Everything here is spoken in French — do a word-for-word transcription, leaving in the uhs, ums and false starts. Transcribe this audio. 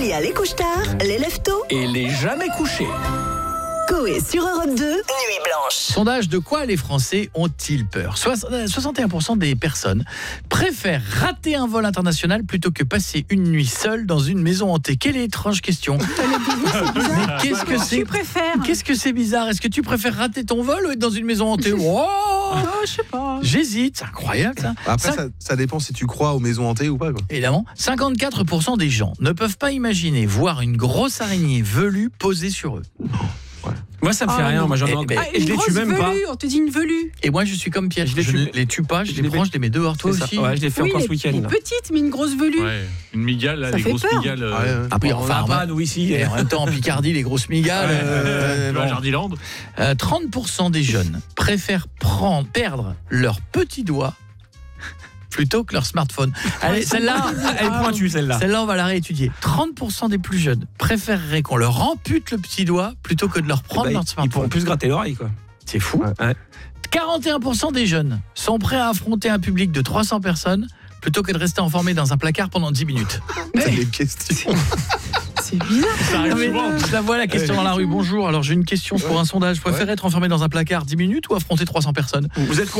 Il y a les couche-tard, les lève-tôt Et les jamais couchés. Coé sur Europe deux, Nuit Blanche. Sondage, de quoi les Français ont-ils peur ? soixante et un pour cent des personnes préfèrent rater un vol international plutôt que passer une nuit seule dans une maison hantée. Quelle étrange question. Mais qu'est-ce que c'est ? Tu préfères Qu'est-ce que c'est bizarre ? Est-ce que tu préfères rater ton vol ou être dans une maison hantée ? Wow, oh, je sais pas. J'hésite, c'est incroyable ça. Après, Cinq- ça, ça dépend si tu crois aux maisons hantées ou pas, quoi. Évidemment, cinquante-quatre pour cent des gens ne peuvent pas imaginer voir une grosse araignée velue posée sur eux. Moi, ça me fait Ah, rien. non. Moi, j'en ai Eh encore. ben, Ah, Et je une les tue grosse même pas. velue, on te dit une velue. Et moi, je suis comme Pierre, je, Je les je tue. ne les tue pas, je, Je les les prends, je les mets dehors. Toi C'est ça. aussi Ouais, je l'ai fait Oui, encore les, ce week-end. les là. petites, mais une grosse velue. Ouais, une migale, là, Ça les fait grosses peur. migales. Ouais, Euh, ouais. Ah oui, On enfin, en a en, pas, nous, ici. et en même temps, en Picardie, les grosses migales. Ouais, euh, tu vois, bon. Jardiland. Euh, trente pour cent des jeunes préfèrent prendre, perdre leur petit doigt plutôt que leur smartphone. Allez, celle-là, Elle est pointue, celle-là. celle-là, on va la réétudier. trente pour cent des plus jeunes préféreraient qu'on leur ampute le petit doigt plutôt que de leur prendre Bah, leur ils smartphone. pourront plus se gratter l'oreille, quoi. C'est fou. Ouais. quarante et un pour cent des jeunes sont prêts à affronter un public de trois cents personnes plutôt que de rester enfermé dans un placard pendant dix minutes. C'est des questions. C'est bizarre. Ça arrive Non, mais souvent. je la vois la question dans la rue. Bonjour, alors j'ai une question pour un sondage. Vous préférez être enfermé dans un placard dix minutes ou affronter trois cents personnes ? Vous êtes